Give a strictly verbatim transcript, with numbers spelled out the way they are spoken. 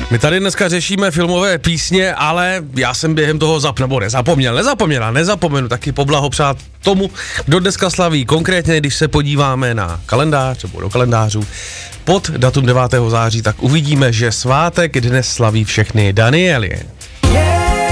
My tady dneska řešíme filmové písně, ale já jsem během toho zap, nebo nezapomněl, nezapomněla, nezapomenu taky poblahopřát tomu, kdo dneska slaví. Konkrétně, když se podíváme na kalendář, nebo do kalendářů, pod datum devátého září, tak uvidíme, že svátek dnes slaví všechny Daniely. Yeah!